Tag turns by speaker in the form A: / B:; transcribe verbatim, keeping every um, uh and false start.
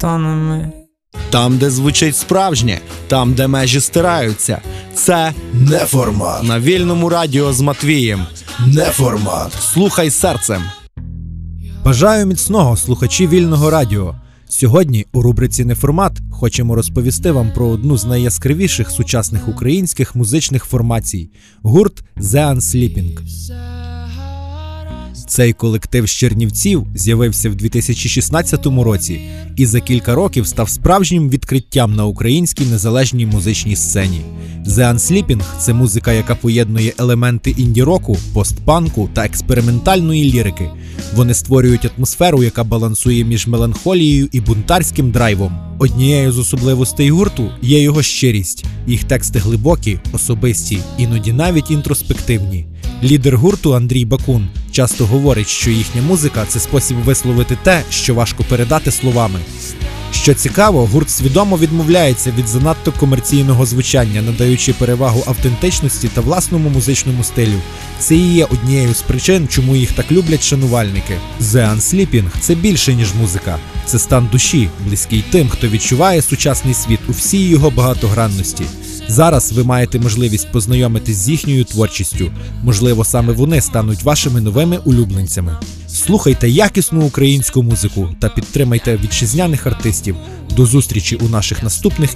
A: баритонами.
B: Там, де звучить справжнє, там, де межі стираються. Це
C: Неформат.
B: на Вільному радіо з Матвієм.
C: Неформат.
B: Слухай серцем.
D: Бажаю міцного, слухачі Вільного радіо. Сьогодні у рубриці «Неформат» хочемо розповісти вам про одну з найяскравіших сучасних українських музичних формацій – гурт The Unsleeping. Цей колектив з Чернівців з'явився в дві тисячі шістнадцятому році і за кілька років став справжнім відкриттям на українській незалежній музичній сцені. The Unsleeping – це музика, яка поєднує елементи інді-року, постпанку та експериментальної лірики. Вони створюють атмосферу, яка балансує між меланхолією і бунтарським драйвом. Однією з особливостей гурту є його щирість. Їх тексти глибокі, особисті, іноді навіть інтроспективні. Лідер гурту Андрій Бакун часто говорить, що їхня музика – це спосіб висловити те, що важко передати словами. Що цікаво, гурт свідомо відмовляється від занадто комерційного звучання, надаючи перевагу автентичності та власному музичному стилю. Це і є однією з причин, чому їх так люблять шанувальники. The Unsleeping – це більше, ніж музика. Це стан душі, близький тим, хто відчуває сучасний світ у всій його багатогранності. Зараз ви маєте можливість познайомитись з їхньою творчістю. Можливо, саме вони стануть вашими новими улюбленцями. Слухайте якісну українську музику та підтримайте вітчизняних артистів. До зустрічі у наших наступних